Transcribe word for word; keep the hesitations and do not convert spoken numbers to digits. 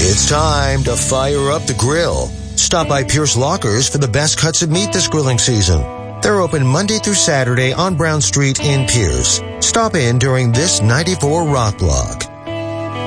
It's time to fire up the grill. Stop by Pierce Lockers for the best cuts of meat this grilling season. They're open Monday through Saturday on Brown Street in Pierce. Stop in during this ninety-four Rock Block.